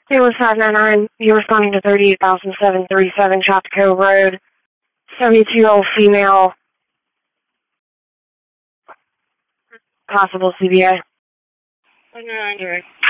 Taylor 599, you're responding to 38,737 Chapter Cove Road, 72-year-old female, possible CBA. 9 direct.